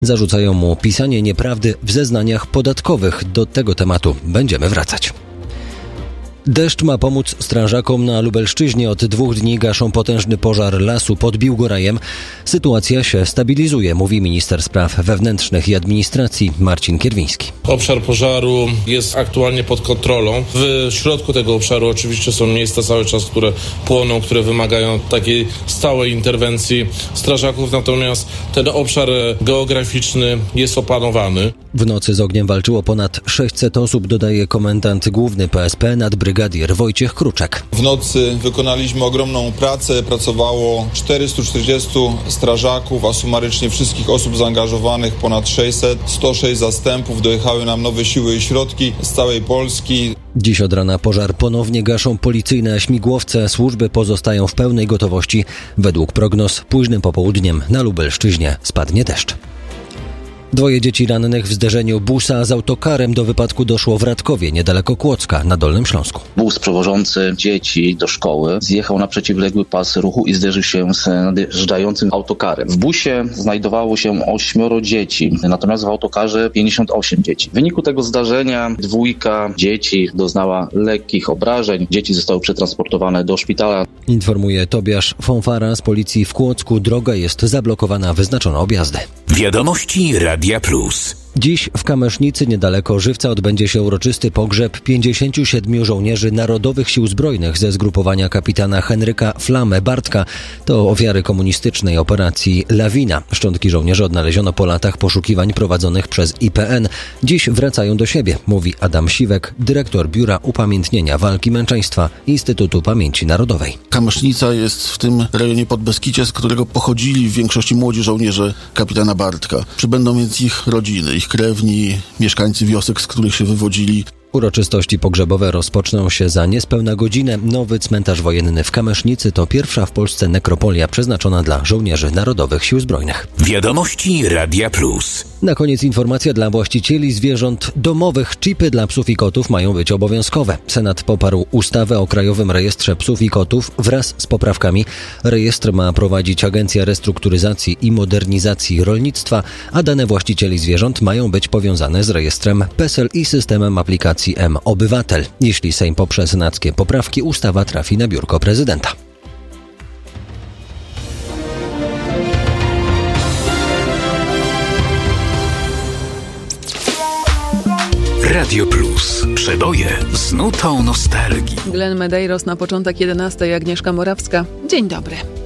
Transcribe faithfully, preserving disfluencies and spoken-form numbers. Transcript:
Zarzucają mu pisanie nieprawdy w zeznaniach podatkowych. Do tego tematu będziemy wracać. Deszcz ma pomóc strażakom na Lubelszczyźnie. Od dwóch dni gaszą potężny pożar lasu pod Biłgorajem. Sytuacja się stabilizuje, mówi minister spraw wewnętrznych i administracji Marcin Kierwiński. Obszar pożaru jest aktualnie pod kontrolą. W środku tego obszaru oczywiście są miejsca cały czas, które płoną, które wymagają takiej stałej interwencji strażaków, natomiast ten obszar geograficzny jest opanowany. W nocy z ogniem walczyło ponad sześćset osób, dodaje komendant główny P S P nadbrygadier Wojciech Kruczek. W nocy wykonaliśmy ogromną pracę, pracowało czterystu czterdziestu strażaków, a sumarycznie wszystkich osób zaangażowanych ponad sześćset, sto sześć zastępów, dojechały nam nowe siły i środki z całej Polski. Dziś od rana pożar ponownie gaszą policyjne śmigłowce. Służby pozostają w pełnej gotowości. Według prognoz późnym popołudniem na Lubelszczyźnie spadnie deszcz. Dwoje dzieci rannych w zderzeniu busa z autokarem. Do wypadku doszło w Radkowie, niedaleko Kłodzka, na Dolnym Śląsku. Bus przewożący dzieci do szkoły zjechał na przeciwległy pas ruchu i zderzył się z nadjeżdżającym autokarem. W busie znajdowało się ośmioro dzieci, natomiast w autokarze pięćdziesiąt osiem dzieci. W wyniku tego zdarzenia dwójka dzieci doznała lekkich obrażeń. Dzieci zostały przetransportowane do szpitala. Informuje Tobiasz Fonfara z policji w Kłodzku. Droga jest zablokowana, wyznaczono objazdy. Wiadomości Radia Plus. Dziś w Kamesznicy, niedaleko Żywca, odbędzie się uroczysty pogrzeb pięćdziesięciu siedmiu żołnierzy Narodowych Sił Zbrojnych ze zgrupowania kapitana Henryka Flamę Bartka. To ofiary komunistycznej operacji Lawina. Szczątki żołnierzy odnaleziono po latach poszukiwań prowadzonych przez I P N. Dziś wracają do siebie, mówi Adam Siwek, dyrektor Biura Upamiętnienia Walki Męczeństwa Instytutu Pamięci Narodowej. Kamesznica jest w tym rejonie Podbeskidzia, z którego pochodzili w większości młodzi żołnierze kapitana Bartka. Przybędą więc ich rodziny, ich krewni, mieszkańcy wiosek, z których się wywodzili. Uroczystości pogrzebowe rozpoczną się za niespełna godzinę. Nowy cmentarz wojenny w Kamesznicy to pierwsza w Polsce nekropolia przeznaczona dla żołnierzy Narodowych Sił Zbrojnych. Wiadomości Radia Plus. Na koniec informacja dla właścicieli zwierząt domowych. Chipy dla psów i kotów mają być obowiązkowe. Senat poparł ustawę o Krajowym Rejestrze Psów i Kotów wraz z poprawkami. Rejestr ma prowadzić Agencja Restrukturyzacji i Modernizacji Rolnictwa, a dane właścicieli zwierząt mają być powiązane z rejestrem PESEL i systemem aplikacji M-Obywatel. Jeśli Sejm poprze senackie poprawki, ustawa trafi na biurko prezydenta. Radio Plus. Przeboje z nutą nostalgii. Glenn Medeiros na początek jedenastej, Agnieszka Morawska. Dzień dobry.